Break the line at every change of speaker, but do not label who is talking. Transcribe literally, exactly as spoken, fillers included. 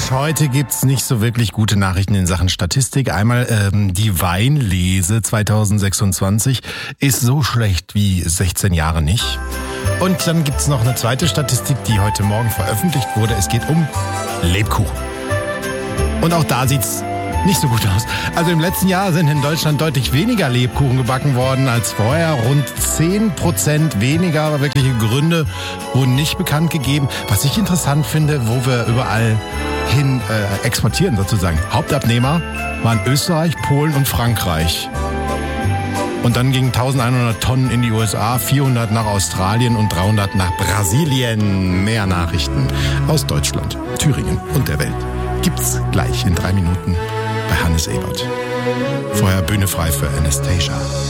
heute gibt's nicht so wirklich gute Nachrichten in Sachen Statistik. Einmal ähm, die Weinlese zweitausendsechsundzwanzig ist so schlecht wie sechzehn Jahre nicht. Und dann gibt's noch eine zweite Statistik, die heute Morgen veröffentlicht wurde. Es geht um Lebkuchen. Und auch da sieht's nicht so gut aus. Also im letzten Jahr sind in Deutschland deutlich weniger Lebkuchen gebacken worden als vorher. Rund zehn Prozent weniger, aber wirkliche Gründe wurden nicht bekannt gegeben. Was ich interessant finde, wo wir überall hin äh, exportieren sozusagen. Hauptabnehmer waren Österreich, Polen und Frankreich. Und dann gingen eintausendeinhundert Tonnen in die U S A, vierhundert nach Australien und dreihundert nach Brasilien. Mehr Nachrichten aus Deutschland, Thüringen und der Welt gibt's gleich in drei Minuten bei Hannes Ebert. Vorher Bühne frei für Anastasia.